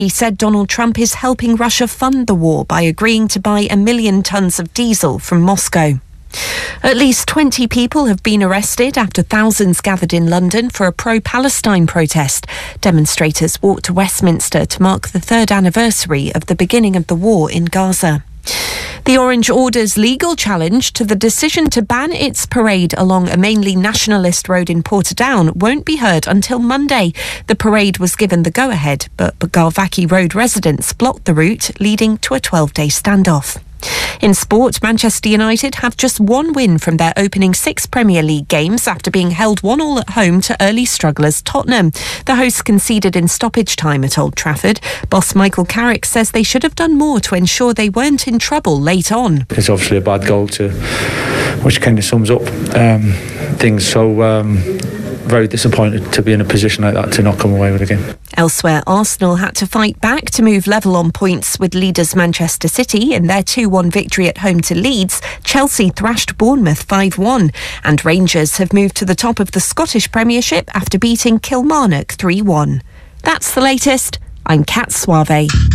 He said Donald Trump is helping Russia fund the war by agreeing to buy 1 million tonnes of diesel from Moscow. At least 20 people have been arrested after thousands gathered in London for a pro-Palestine protest. Demonstrators walked to Westminster to mark the third anniversary of the beginning of the war in Gaza. The Orange Order's legal challenge to the decision to ban its parade along a mainly nationalist road in Portadown won't be heard until Monday. The parade was given the go-ahead, but Garvaki Road residents blocked the route, leading to a 12-day standoff. In sport, Manchester United have just one win from their opening 6 Premier League games after being held 1-1 at home to early strugglers Tottenham. The hosts conceded in stoppage time at Old Trafford. Boss Michael Carrick says they should have done more to ensure they weren't in trouble late on. It's obviously a bad goal, which kind of sums up things. So very disappointed to be in a position like that to not come away with a game. Elsewhere, Arsenal had to fight back to move level on points with leaders Manchester City in their 2-1 victory at home to Leeds. Chelsea thrashed Bournemouth 5-1. And Rangers have moved to the top of the Scottish Premiership after beating Kilmarnock 3-1. That's the latest. I'm Kat Suave.